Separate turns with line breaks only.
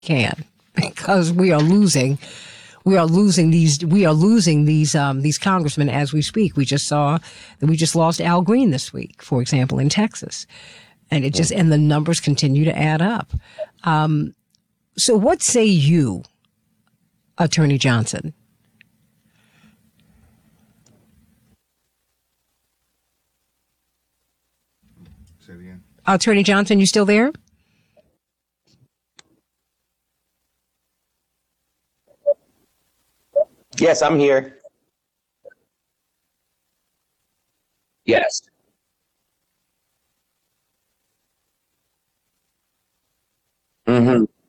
can, because we are losing these congressmen as we speak. We just saw that we just lost Al Green this week, for example, in Texas, and the numbers continue to add up. So what say you, Attorney Johnson?
Say it again.
Attorney Johnson, you still there?
Yes, I'm here. Yes. Mm-hmm.